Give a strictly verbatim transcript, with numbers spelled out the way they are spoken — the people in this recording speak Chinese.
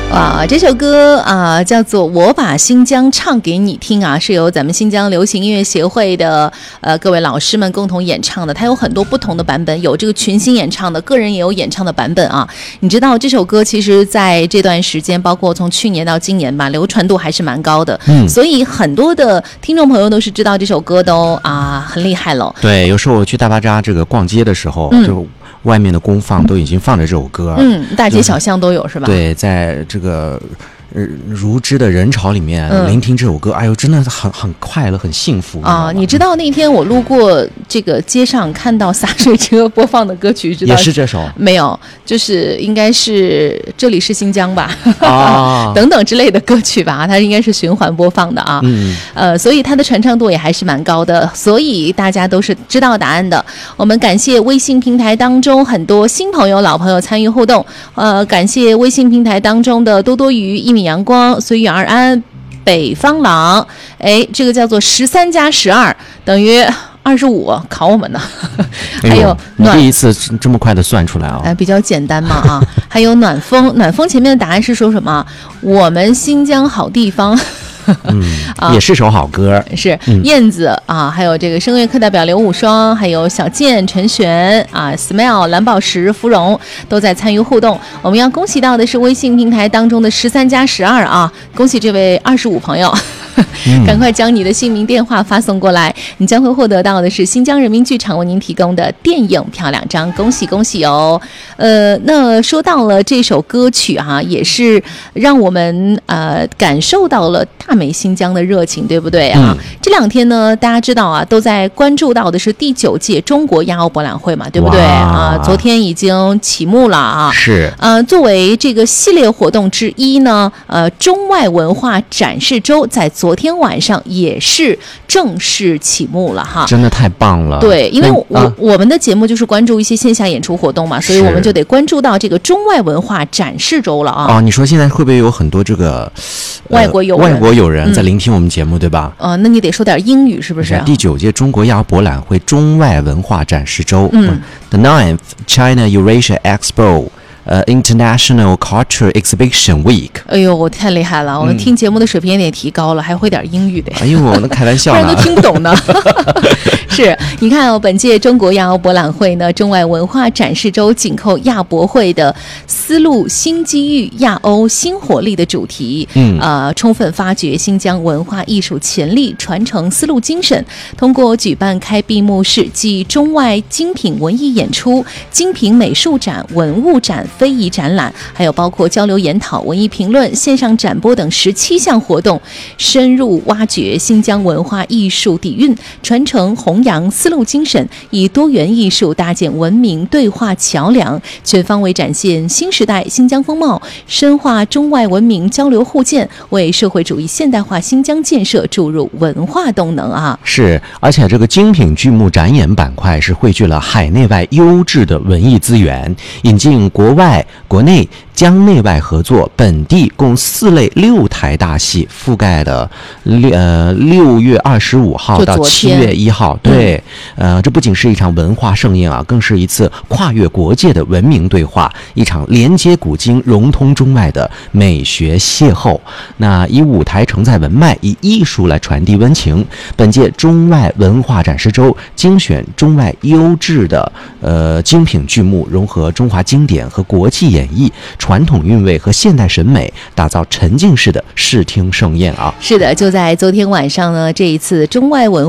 啊，这首歌啊叫做《我把新疆唱给你听》啊，是由咱们新疆流行音乐协会的呃各位老师们共同演唱的。它有很多不同的版本，有这个群星演唱的，个人也有演唱的版本啊。你知道这首歌其实在这段时间，包括从去年到今年吧，流传度还是蛮高的。嗯，所以很多的听众朋友都是知道这首歌的哦啊，很厉害了。 对，有时候我去大巴扎这个逛街的时候，嗯、就外面的公放都已经放着这首歌， 嗯，大街小巷都有是吧？ 对，在这个呃如织的人潮里面、嗯、聆听这首歌，哎呦，真的很很快乐，很幸福啊！你知道那天我路过这个街上，看到洒水车播放的歌曲，知道也是这首？ 没有，就是应该是这里是新疆吧， 啊、 等等之类的歌曲吧，它应该是循环播放的啊。嗯，呃，所以它的传唱度也还是蛮高的，所以大家都是知道答案的。我们感谢微信平台当中很多新朋友、老朋友参与互动，呃，感谢微信平台当中的多多鱼、一米阳光、随遇而安、北方朗，哎，这个叫做十三加十二等于二十五，考我们呢。还有暖，你第一次这么快的算出来啊、哦？ 哎，比较简单嘛啊。还有暖风，暖风前面的答案是说什么？我们新疆好地方。 嗯，啊、也是首好歌， 是、嗯、燕子啊，还有这个声乐课代表刘武双，还有小健、陈璇啊 ，Smile、蓝宝石、芙蓉都在参与互动。我们要恭喜到的是微信平台当中的十三加十二啊，恭喜这位二十五朋友。嗯、赶快将你的姓名电话发送过来，你将会获得到的是新疆人民剧场为您提供的电影票两张，恭喜恭喜哦！呃，那说到了这首歌曲哈、啊，也是让我们呃感受到了大美新疆的热情，对不对啊？嗯、这两天呢，大家知道啊，都在关注到的是第九届中国亚欧博览会嘛，对不对啊？昨天已经启幕了啊， 是呃，作为这个系列活动之一呢，呃，中外文化展示周在昨天晚上也是正式启幕了哈， 真的太棒了。 对，因为我、啊、我们的节目就是关注一些线下演出活动嘛，所以我们就得关注到这个中外文化展示周了啊。 哦，你说现在会不会有很多这个、 呃、外国友人、 外国友人在聆听我们节目，嗯、对吧？ 呃，那你得说点英语是不是？ 第九届中国亚欧博览会中外文化展示周，嗯 ，The ninth China Eurasia Expo。呃、uh, ，International Culture Exhibition Week。 哎呦，我太厉害了！我们听节目的水平也提高了，嗯、还会点英语的。 哎呦，那开玩笑了， 不然都听不懂呢。是，你看哦，本届中国亚欧博览会呢，中外文化展示周紧扣亚博会的丝路新机遇、亚欧新活力的主题，嗯，呃，充分发掘新疆文化艺术潜力，传承丝路精神。通过举办开闭幕式暨中外精品文艺演出、精品美术展、文物展。非遗展览，还有包括交流研讨、文艺评论、线上展播等十七项活动，深入挖掘新疆文化艺术底蕴，传承弘扬丝路精神，以多元艺术搭建文明对话桥梁，全方位展现新时代新疆风貌，深化中外文明交流互鉴，为社会主义现代化新疆建设注入文化动能啊！ 是，而且这个精品剧目展演板块是汇聚了海内外优质的文艺资源，引进国外。国内将内外合作，本地共四类六台大戏，覆盖的呃六月二十五号到七月一号，对，嗯、呃，这不仅是一场文化盛宴啊，更是一次跨越国界的文明对话，一场连接古今、融通中外的美学邂逅。那以舞台承载文脉，以艺术来传递温情。本届中外文化展示周精选中外优质的呃精品剧目，融合中华经典和国际演绎、传统韵味和现代审美，打造沉浸式的视听盛宴啊！ 是的，就在昨天晚上呢，这一次中外文